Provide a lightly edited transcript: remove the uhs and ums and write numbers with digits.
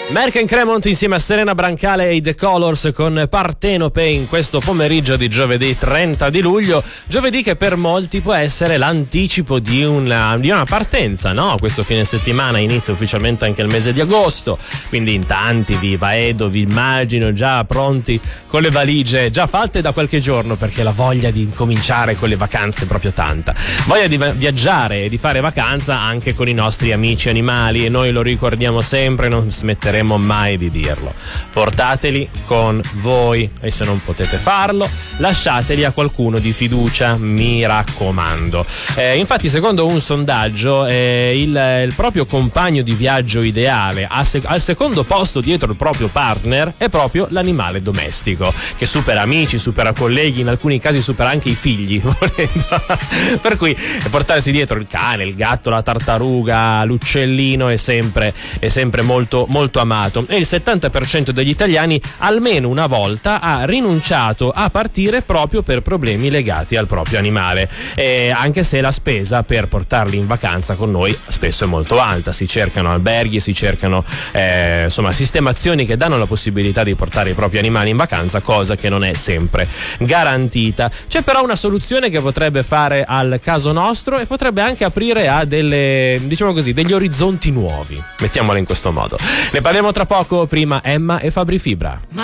Merck and Cremont insieme a Serena Brancale e The Colors con Partenope in questo pomeriggio di giovedì 30 di luglio, giovedì che per molti può essere l'anticipo di una partenza, no? Questo fine settimana inizia ufficialmente anche il mese di agosto, quindi in tanti vi immagino già pronti con le valigie già fatte da qualche giorno, perché la voglia di incominciare con le vacanze è proprio tanta, voglia di viaggiare e di fare vacanza anche con i nostri amici animali, e noi lo ricordiamo sempre, non smetteremo mai di dirlo. Portateli con voi, e se non potete farlo lasciateli a qualcuno di fiducia, mi raccomando. Infatti, secondo un sondaggio, il proprio compagno di viaggio ideale al secondo posto dietro il proprio partner è proprio l'animale domestico, che supera amici, supera colleghi, in alcuni casi supera anche i figli volendo. Per cui portarsi dietro il cane, il gatto, la tartaruga, l'uccellino è sempre molto molto amato, e il 70% degli italiani almeno una volta ha rinunciato a partire proprio per problemi legati al proprio animale, anche se la spesa per portarli in vacanza con noi spesso è molto alta. Si cercano alberghi, si cercano sistemazioni che danno la possibilità di portare i propri animali in vacanza, cosa che non è sempre garantita. C'è però una soluzione che potrebbe fare al caso nostro e potrebbe anche aprire a degli orizzonti nuovi, mettiamola in questo modo. Ne parliamo tra poco, prima Emma e Fabri Fibra.